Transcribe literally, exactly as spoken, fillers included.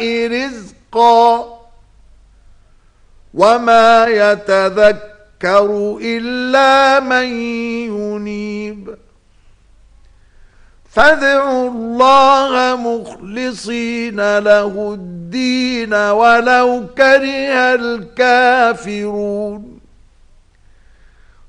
رزقا وما يتذكر إلا من ينيب فادعوا الله مخلصين له الدين ولو كره الكافرون